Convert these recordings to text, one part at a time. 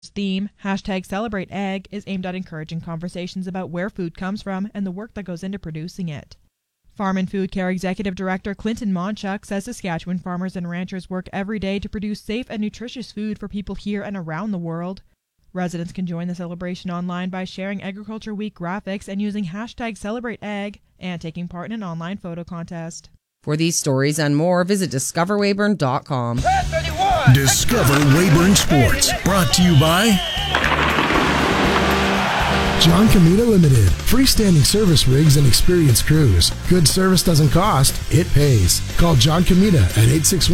theme, #CelebrateEgg, is aimed at encouraging conversations about where food comes from and the work that goes into producing it. Farm and Food Care Executive Director Clinton Monchuk says Saskatchewan farmers and ranchers work every day to produce safe and nutritious food for people here and around the world. Residents can join the celebration online by sharing Agriculture Week graphics and using #CelebrateEgg and taking part in an online photo contest. For these stories and more, visit discoverweyburn.com. Discover Weyburn Sports, brought to you by John Comita Limited. Freestanding service rigs and experienced crews. Good service doesn't cost, it pays. Call John Comita at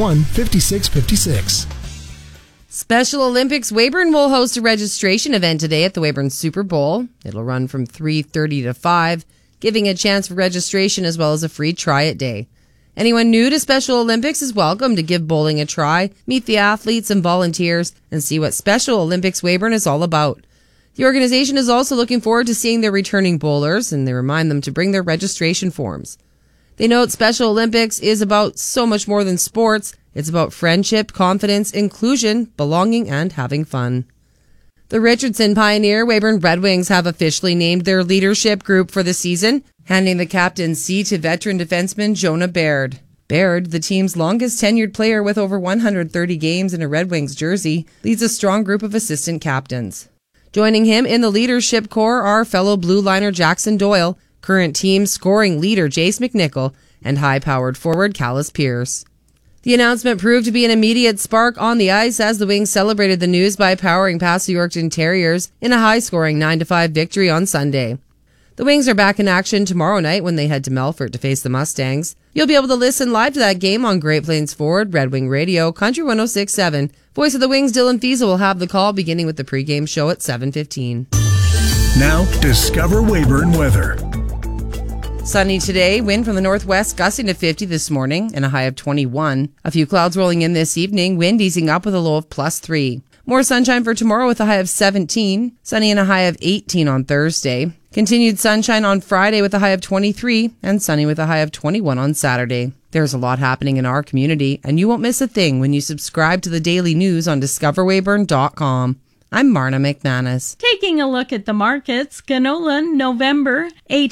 861-5656. Special Olympics Weyburn will host a registration event today at the Weyburn Super Bowl. It'll run from 3:30 to 5, giving a chance for registration as well as a free try-it day. Anyone new to Special Olympics is welcome to give bowling a try, meet the athletes and volunteers, and see what Special Olympics Weyburn is all about. The organization is also looking forward to seeing their returning bowlers, and they remind them to bring their registration forms. They note Special Olympics is about so much more than sports. It's about friendship, confidence, inclusion, belonging, and having fun. The Richardson Pioneer Weyburn Red Wings have officially named their leadership group for the season, handing the captaincy to veteran defenseman Jonah Baird. Baird, the team's longest tenured player with over 130 games in a Red Wings jersey, leads a strong group of assistant captains. Joining him in the leadership corps are fellow blue liner Jackson Doyle, current team scoring leader Jace McNichol, and high-powered forward Callis Pierce. The announcement proved to be an immediate spark on the ice as the Wings celebrated the news by powering past the Yorkton Terriers in a high-scoring 9-5 victory on Sunday. The Wings are back in action tomorrow night when they head to Melfort to face the Mustangs. You'll be able to listen live to that game on Great Plains Forward, Red Wing Radio, Country 106.7. Voice of the Wings, Dylan Fiesel, will have the call beginning with the pregame show at 7:15. Now, Discover Weyburn weather. Sunny today, wind from the northwest gusting to 50 this morning and a high of 21. A few clouds rolling in this evening, wind easing up with a low of +3. More sunshine for tomorrow with a high of 17, sunny and a high of 18 on Thursday. Continued sunshine on Friday with a high of 23 and sunny with a high of 21 on Saturday. There's a lot happening in our community and you won't miss a thing when you subscribe to the daily news on discoverweyburn.com. I'm Marna McManus. Taking a look at the markets, canola November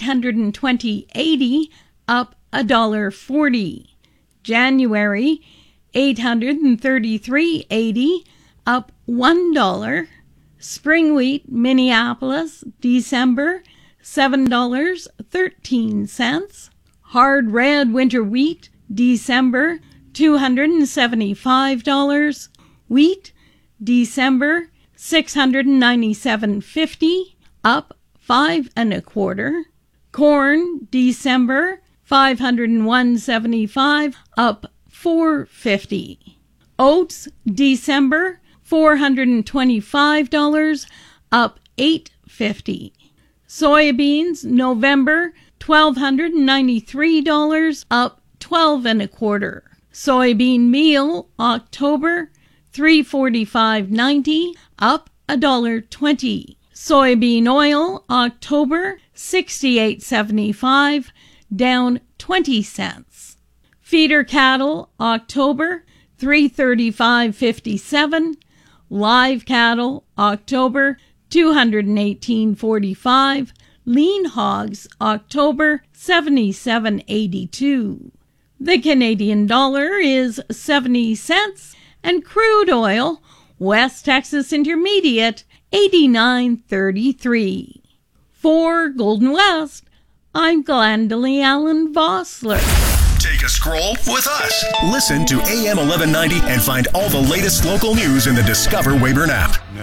$820.80 up $1.40. January $833.80 up $1. Spring wheat Minneapolis December $7.13. Hard red winter wheat December $275. Wheat December $697.50 up 5 1/4. Corn December $501.75 up $4.50. Oats December $425 up $8.50. Soybeans November $1,293 up 12 1/4. Soybean meal October $345.90 up $1.20. Soybean oil October $68.75 down 20 cents. Feeder cattle October $335.57. Live cattle October $218.45. Lean hogs October $77.82. The Canadian dollar is 70 cents and crude oil West Texas Intermediate 89.33. For Golden West, I'm Glendalee Allen Vossler. Take a scroll with us. Listen to AM 1190 and find all the latest local news in the Discover Weyburn app.